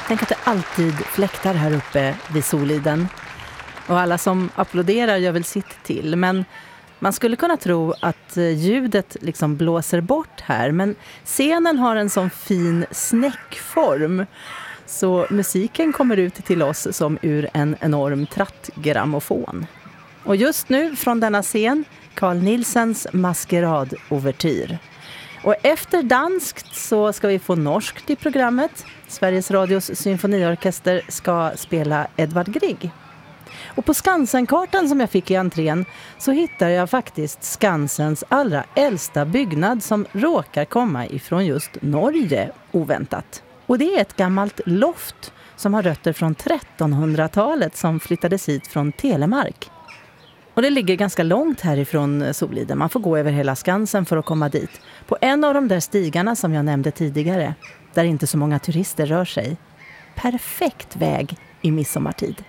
Tänk att det alltid fläktar här uppe vid Soliden. Och alla som applåderar gör väl sitt till. Men man skulle kunna tro att ljudet liksom blåser bort här. Men scenen har en sån fin snäckform. Så musiken kommer ut till oss som ur en enorm trattgrammofon. Och just nu från denna scen, Carl Nielsens Maskerad-ouvertyr. Och efter danskt så ska vi få norskt i programmet. Sveriges Radios symfoniorkester ska spela Edvard Grieg. Och på Skansenkartan som jag fick i entrén så hittar jag faktiskt Skansens allra äldsta byggnad som råkar komma ifrån just Norge oväntat. Och det är ett gammalt loft som har rötter från 1300-talet som flyttades hit från Telemark. Och det ligger ganska långt härifrån Soliden. Man får gå över hela Skansen för att komma dit. På en av de där stigarna som jag nämnde tidigare, där inte så många turister rör sig. Perfekt väg i midsommartid.